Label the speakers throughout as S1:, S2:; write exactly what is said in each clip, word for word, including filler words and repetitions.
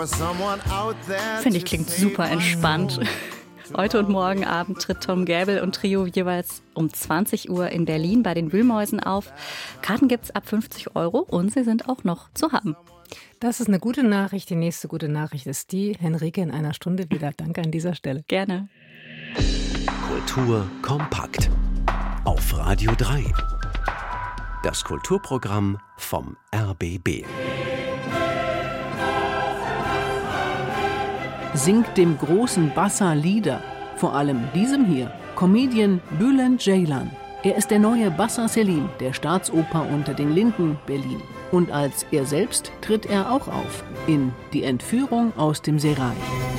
S1: Finde ich, klingt super entspannt. Heute und morgen Abend tritt Tom Gäbel und Trio jeweils um zwanzig Uhr in Berlin bei den Wühlmäusen auf. Karten gibt's ab fünfzig Euro und sie sind auch noch zu haben.
S2: Das ist eine gute Nachricht. Die nächste gute Nachricht ist die. Henrike, in einer Stunde wieder. Danke an dieser Stelle.
S1: Gerne.
S3: Kultur kompakt. Auf Radio drei. Das Kulturprogramm vom R B B.
S4: Singt dem großen Bassa Lieder, vor allem diesem hier, Comedian Bülent Ceylan. Er ist der neue Bassa Selim der Staatsoper Unter den Linden Berlin. Und als er selbst tritt er auch auf in Die Entführung aus dem Serail.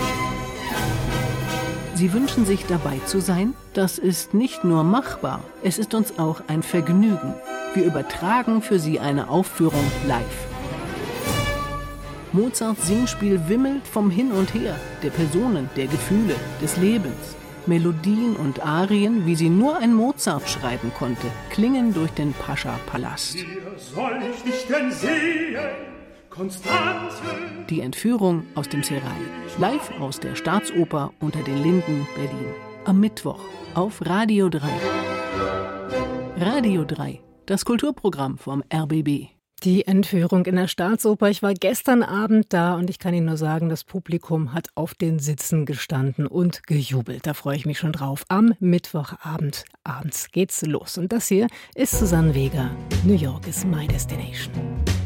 S4: Sie wünschen sich dabei zu sein? Das ist nicht nur machbar, es ist uns auch ein Vergnügen. Wir übertragen für Sie eine Aufführung live. Mozarts Singspiel wimmelt vom Hin und Her, der Personen, der Gefühle, des Lebens. Melodien und Arien, wie sie nur ein Mozart schreiben konnte, klingen durch den Pascha-Palast.
S5: Hier soll ich dich denn sehen, Konstanze?
S4: Die Entführung aus dem Serail. Live aus der Staatsoper Unter den Linden Berlin. Am Mittwoch auf Radio drei. Radio drei, das Kulturprogramm vom R B B.
S2: Die Entführung in der Staatsoper. Ich war gestern Abend da und ich kann Ihnen nur sagen, das Publikum hat auf den Sitzen gestanden und gejubelt. Da freue ich mich schon drauf. Am Mittwochabend abends geht's los. Und das hier ist Susanne Weger. New York is my destination.